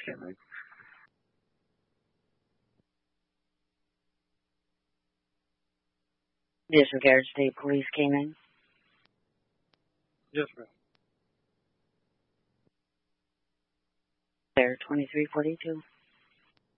came in. Disregard State Police came in. Yes, ma'am. There, 2342.